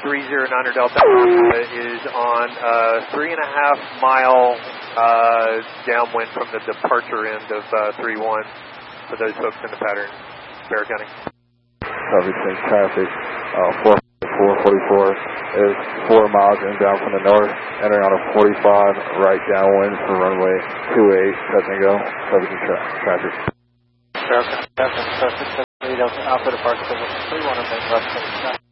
309 Delta Alpha is on 3.5 mile downwind from the departure end of 31 for those folks in the pattern. Barrett County. Copy, change traffic. 444 is 4 miles inbound from the north, entering on a 45 right downwind for runway 28, touch and go. Copy, traffic. Barrett County, Delta Alpha departure 31 on left.